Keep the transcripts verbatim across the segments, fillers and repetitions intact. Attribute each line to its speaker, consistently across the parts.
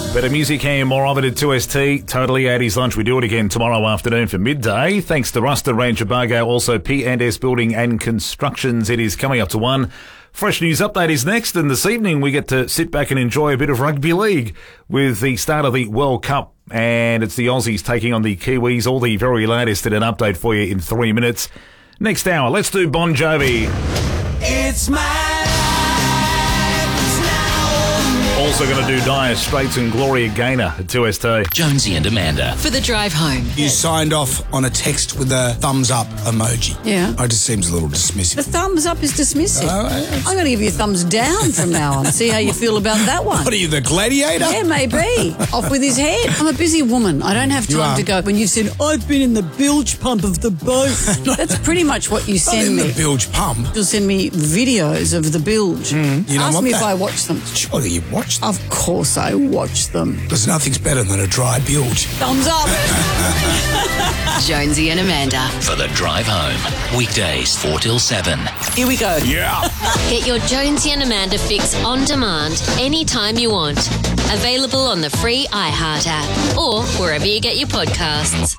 Speaker 1: Better music and more of it at two S T. Totally eighties lunch. We do it again tomorrow afternoon for midday. Thanks to Ruster, Ranger, Bargo, also P and S Building and Constructions. It is coming up to one. Fresh News Update is next, and this evening we get to sit back and enjoy a bit of rugby league with the start of the World Cup, and it's the Aussies taking on the Kiwis. All the very latest in an update for you in three minutes. Next hour, let's do Bon Jovi.
Speaker 2: It's my
Speaker 1: Also going to do Dire Straits and Gloria Gaynor at two S T.
Speaker 3: Jonesy and Amanda.
Speaker 4: For the drive home.
Speaker 5: You signed off on a text with a thumbs up emoji.
Speaker 4: Yeah.
Speaker 5: It just seems a little dismissive.
Speaker 4: The thumbs up is dismissive.
Speaker 5: Oh, yeah.
Speaker 4: I'm going to give you a thumbs down from now on. See how you feel about that one.
Speaker 5: What are you, the gladiator?
Speaker 4: Yeah, maybe. Off with his head. I'm a busy woman. I don't have
Speaker 5: You
Speaker 4: time
Speaker 5: are.
Speaker 4: to go. When you've said, I've been in the bilge pump of the boat. That's pretty much what you
Speaker 5: Not
Speaker 4: send
Speaker 5: in
Speaker 4: me.
Speaker 5: the bilge pump.
Speaker 4: You'll send me videos of the bilge.
Speaker 5: You don't
Speaker 4: Ask
Speaker 5: want
Speaker 4: me
Speaker 5: that.
Speaker 4: if I watch them.
Speaker 5: Surely you watched them.
Speaker 4: Of course I watch them.
Speaker 5: There's nothing's better than a dry bilge.
Speaker 4: Thumbs up.
Speaker 6: Jonesy and Amanda.
Speaker 3: For the drive home. Weekdays four till seven.
Speaker 4: Here we go.
Speaker 5: Yeah.
Speaker 6: Get your Jonesy and Amanda fix on demand anytime you want. Available on the free iHeart app or wherever you get your podcasts.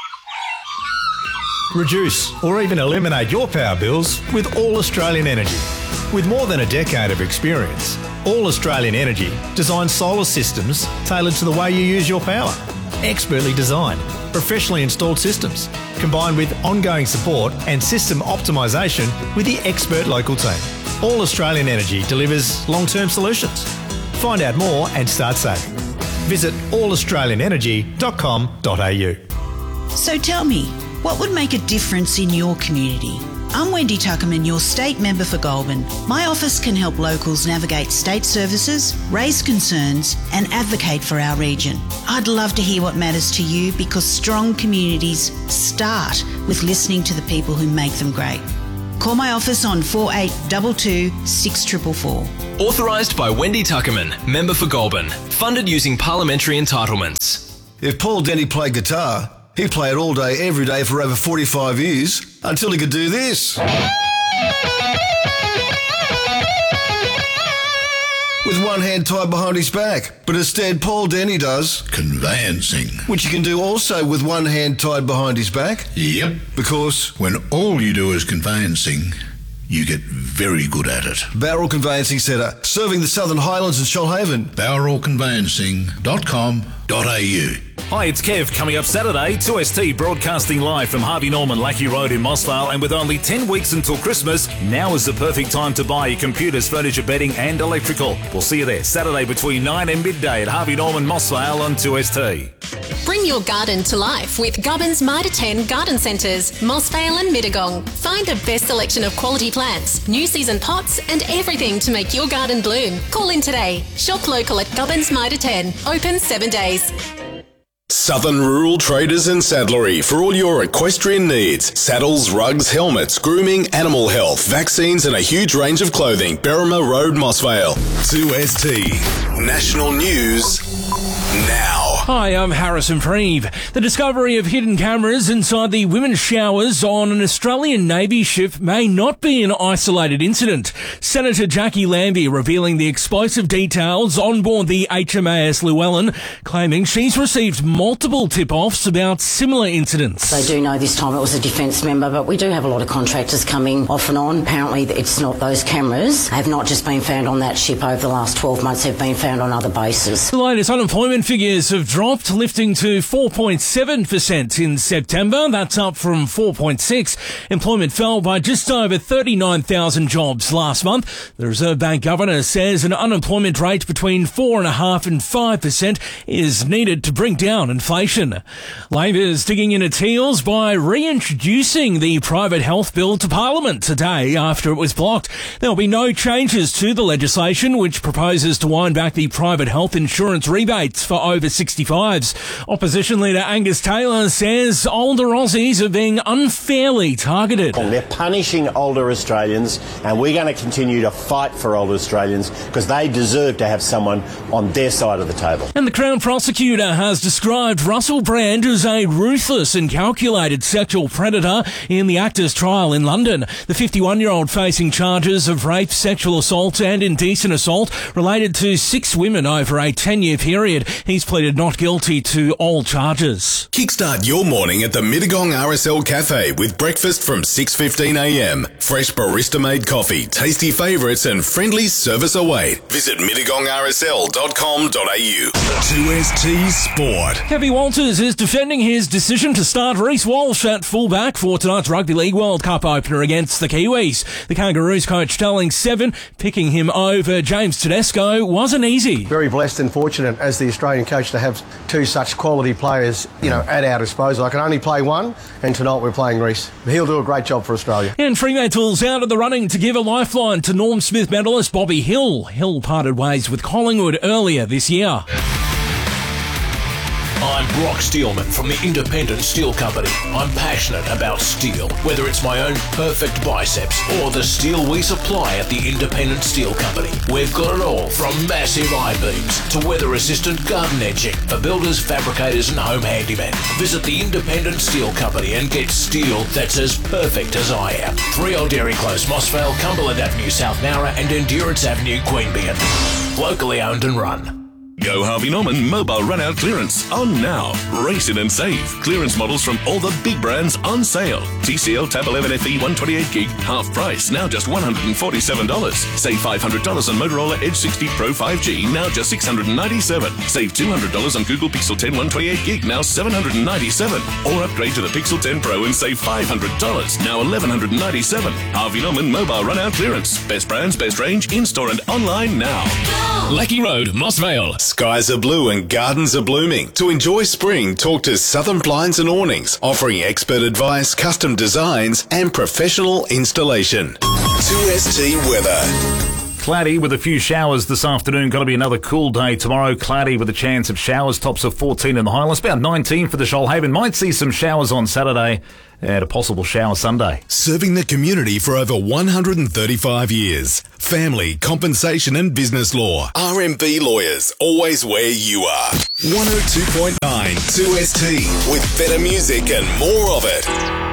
Speaker 7: Reduce or even eliminate your power bills with All Australian Energy. With more than a decade of experience, All Australian Energy designs solar systems tailored to the way you use your power. Expertly designed, professionally installed systems, combined with ongoing support and system optimisation with the expert local team. All Australian Energy delivers long-term solutions. Find out more and start saving. Visit all australian energy dot com dot a u.
Speaker 8: So tell me, what would make a difference in your community? I'm Wendy Tuckerman, your state member for Goulburn. My office can help locals navigate state services, raise concerns and advocate for our region. I'd love to hear what matters to you because strong communities start with listening to the people who make them great. Call my office on four eight two two, six four four four.
Speaker 9: Authorised by Wendy Tuckerman, member for Goulburn. Funded using parliamentary entitlements.
Speaker 10: If Paul Denny played guitar, he played all day, every day for over forty-five years, until he could do this. With one hand tied behind his back. But instead, Paul Denny does
Speaker 11: conveyancing,
Speaker 10: which you can do also with one hand tied behind his back.
Speaker 11: Yep.
Speaker 10: Because
Speaker 11: when all you do is conveyancing, you get very good at it.
Speaker 10: Bowral Conveyancing Centre, serving the Southern Highlands and Shoalhaven.
Speaker 11: bowral conveyancing dot com dot a u.
Speaker 1: Hi, it's Kev. Coming up Saturday, two S T broadcasting live from Harvey Norman Lackey Road in Mossvale, and with only ten weeks until Christmas, now is the perfect time to buy your computers, furniture, bedding and electrical. We'll see you there Saturday between nine and midday at Harvey Norman Mossvale on two S T.
Speaker 12: Bring your garden to life with Gubbins Mitre ten Garden Centres, Mossvale and Mittagong. Find the best selection of quality plants, new season pots and everything to make your garden bloom. Call in today. Shop local at Gubbins Mitre ten. Open seven days.
Speaker 13: Southern Rural Traders and Saddlery for all your equestrian needs. Saddles, rugs, helmets, grooming, animal health, vaccines and a huge range of clothing. Berrima Road, Mossvale. two S T. National News now.
Speaker 14: Hi, I'm Harrison Freeve. The discovery of hidden cameras inside the women's showers on an Australian Navy ship may not be an isolated incident. Senator Jackie Lambie revealing the explosive details on board the H M A S Llewellyn, claiming she's received multiple tip-offs about similar incidents.
Speaker 15: They do know this time it was a defence member, but we do have a lot of contractors coming off and on. Apparently it's not those cameras. Have not just been found on that ship over the last twelve months, have been found on other bases.
Speaker 14: The latest unemployment figures have dropped, lifting to four point seven percent in September. That's up from four point six. Employment fell by just over thirty-nine thousand jobs last month. The Reserve Bank governor says an unemployment rate between four point five percent and five percent is needed to bring down inflation. Labor's digging in its heels by reintroducing the private health bill to Parliament today after it was blocked. There will be no changes to the legislation, which proposes to wind back the private health insurance rebates for over sixty twenty-fives. Opposition leader Angus Taylor says older Aussies are being unfairly targeted.
Speaker 16: They're punishing older Australians, and we're going to continue to fight for older Australians because they deserve to have someone on their side of the table.
Speaker 14: And the Crown Prosecutor has described Russell Brand as a ruthless and calculated sexual predator in the actor's trial in London. The fifty-one-year-old facing charges of rape, sexual assault and indecent assault related to six women over a ten-year period. He's pleaded not guilty to all charges.
Speaker 13: Kickstart your morning at the Mittagong R S L Cafe with breakfast from six fifteen a m. Fresh barista-made coffee, tasty favourites and friendly service await. Visit mittagong r s l dot com dot a u. two S T Sport.
Speaker 14: Kevin Walters is defending his decision to start Reece Walsh at fullback for tonight's Rugby League World Cup opener against the Kiwis. The Kangaroos coach telling Seven picking him over James Tedesco wasn't easy.
Speaker 17: Very blessed and fortunate as the Australian coach to have two such quality players, you know, at our disposal. I can only play one, and tonight we're playing Reece. He'll do a great job for Australia.
Speaker 14: And Fremantle's out of the running to give a lifeline to Norm Smith medalist Bobby Hill. Hill parted ways with Collingwood earlier this year.
Speaker 18: I'm Brock Steelman from the Independent Steel Company. I'm passionate about steel, whether it's my own perfect biceps or the steel we supply at the Independent Steel Company. We've got it all from massive I-beams to weather-resistant garden edging for builders, fabricators and home handymen. Visit the Independent Steel Company and get steel that's as perfect as I am. three Old Dairy Close, Mossvale, Cumberland Avenue, South Nowra and Endurance Avenue, Queanbeyan. Locally owned and run.
Speaker 19: Go Harvey Norman Mobile Run-Out Clearance on now. Race in and save. Clearance models from all the big brands on sale. T C L Tab eleven F E one twenty-eight gig, half price, now just one hundred forty-seven dollars. Save five hundred dollars on Motorola Edge sixty Pro five G, now just six hundred ninety-seven dollars. Save two hundred dollars on Google Pixel ten one twenty-eight gig, now seven hundred ninety-seven dollars. Or upgrade to the Pixel ten Pro and save five hundred dollars, now eleven ninety-seven dollars. Harvey Norman Mobile Run-Out Clearance. Best brands, best range, in-store and online now.
Speaker 3: Lecky Road, Mossvale.
Speaker 13: Skies are blue and gardens are blooming. To enjoy spring, talk to Southern Blinds and Awnings, offering expert advice, custom designs and professional installation. two S T weather.
Speaker 1: Cloudy with a few showers this afternoon. Going to be another cool day tomorrow. Cloudy with a chance of showers. Tops of fourteen in the Highlands. About nineteen for the Shoalhaven. Might see some showers on Saturday and a possible shower Sunday.
Speaker 13: Serving the community for over one hundred thirty-five years. Family, compensation and business law. R M B Lawyers. Always where you are. one oh two point nine two S T with better music and more of it.